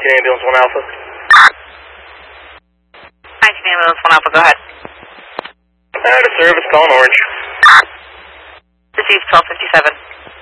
Ambulance 1 Alpha. 19 Ambulance 1 Alpha, go ahead. Out of service, calling Orange. Received 1257.